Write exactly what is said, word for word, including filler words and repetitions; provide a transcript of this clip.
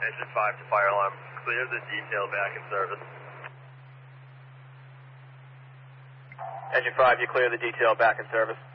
Engine five to fire alarm. Clear the detail back in service. Engine five, you clear the detail back in service.